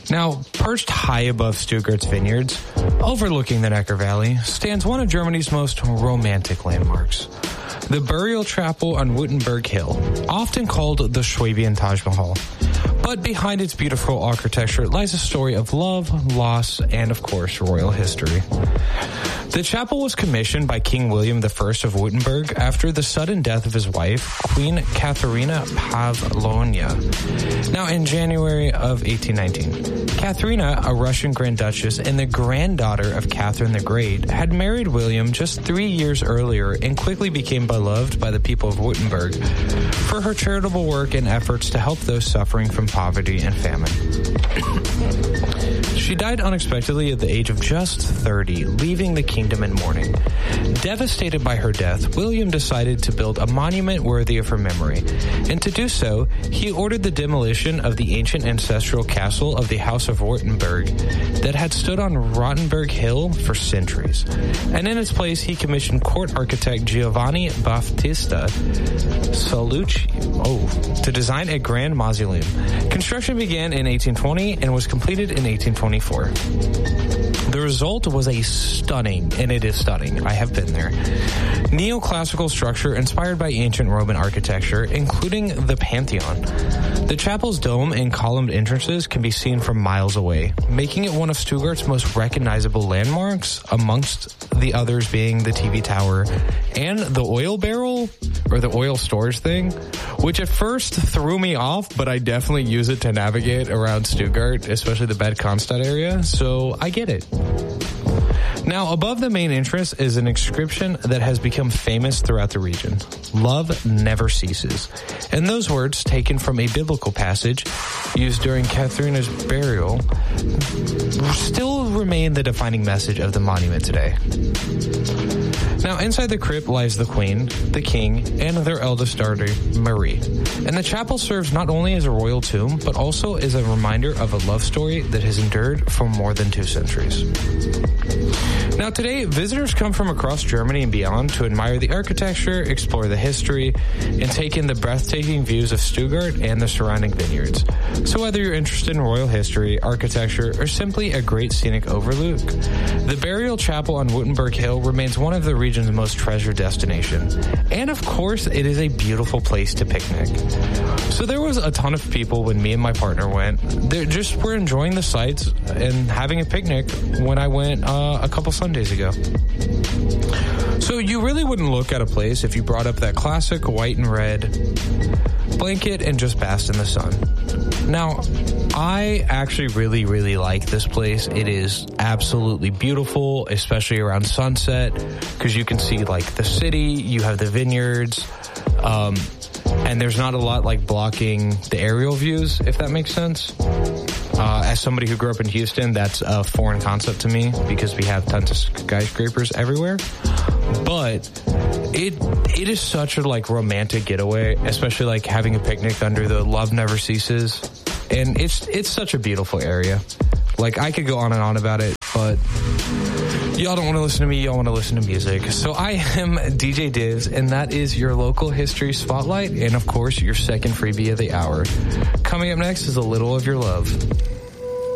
Now, perched high above Stuttgart's vineyards, overlooking the Neckar Valley, stands one of Germany's most romantic landmarks. The burial chapel on Wittenberg Hill, often called the Swabian Taj Mahal. But behind its beautiful architecture lies a story of love, loss, and of course, royal history. The chapel was commissioned by King William I of Wittenberg after the sudden death of his wife, Queen Katharina Pavlovna. Now, in January of 1819, Katharina, a Russian Grand Duchess and the granddaughter of Catherine the Great, had married William just 3 years earlier and quickly became beloved by the people of Wittenberg for her charitable work and efforts to help those suffering from poverty and famine. She died unexpectedly at the age of just 30, leaving the kingdom in mourning. Devastated by her death, William decided to build a monument worthy of her memory, and to do so, he ordered the demolition of the ancient ancestral castle of the House of Wurtemberg that had stood on Rottenberg Hill for centuries. And in its place, he commissioned court architect Giovanni Battista Salucci to design a grand mausoleum. Construction began in 1820 and was completed in 1824. The result was a stunning, and it is stunning, I have been there, neoclassical structure inspired by ancient Roman architecture, including the Pantheon. The chapel's dome and columned entrances can be seen from miles away, making it one of Stuttgart's most recognizable landmarks, amongst the others being the TV tower and the oil barrel, or the oil storage thing, which at first threw me off, but I definitely use it to navigate around Stuttgart, especially the Bad Cannstatt area, so I get it. Now, above the main entrance is an inscription that has become famous throughout the region. Love never ceases. And those words, taken from a biblical passage used during Katharina's burial, still remain the defining message of the monument today. Now, inside the crypt lies the Queen, the King, and their eldest daughter, Marie. And the chapel serves not only as a royal tomb, but also as a reminder of a love story that has endured for more than 2 centuries. Now, today, visitors come from across Germany and beyond to admire the architecture, explore the history, and take in the breathtaking views of Stuttgart and the surrounding vineyards. So whether you're interested in royal history, architecture, or simply a great scenic overlook, the burial chapel on Wittenberg Hill remains one of the region's most treasured destinations. And of course, it is a beautiful place to picnic. So there was a ton of people when me and my partner went. They just were enjoying the sights and having a picnic when I went a couple Sundays ago. So you really wouldn't look at a place if you brought up that classic white and red blanket and just basked in the sun. Now, I actually really, really like this place. It is absolutely beautiful, especially around sunset, because you can see like the city, you have the vineyards, and there's not a lot like blocking the aerial views, if that makes sense. As somebody who grew up in Houston, that's a foreign concept to me because we have tons of skyscrapers everywhere. But it is such a like romantic getaway, especially like having a picnic under the Love Never Ceases. And it's such a beautiful area. Like, I could go on and on about it, but y'all don't want to listen to me, y'all want to listen to music. So I am DJ Diz, and that is your local history spotlight, and of course, your second freebie of the hour. Coming up next is A Little of Your Love.